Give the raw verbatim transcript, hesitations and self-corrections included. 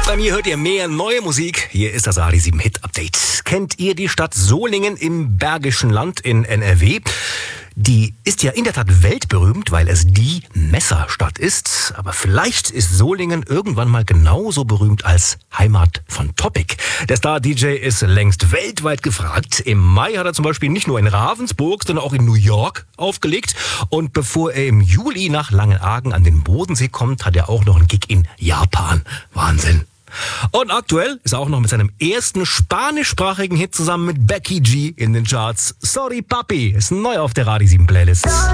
Bei mir hört ihr mehr neue Musik. Hier ist das Radio sieben Hit Update. Kennt ihr die Stadt Solingen im Bergischen Land in N R W? Die ist ja in der Tat weltberühmt, weil es die Messerstadt ist. Aber vielleicht ist Solingen irgendwann mal genauso berühmt als Heimat von Topic. Der Star-D J ist längst weltweit gefragt. Im Mai hat er zum Beispiel nicht nur in Ravensburg, sondern auch in New York aufgelegt. Und bevor er im Juli nach Langenargen an den Bodensee kommt, hat er auch noch einen Gig in Japan. Wahnsinn. Und aktuell ist er auch noch mit seinem ersten spanischsprachigen Hit zusammen mit Becky G in den Charts. Sorry Papi ist neu auf der Radio sieben Playlist.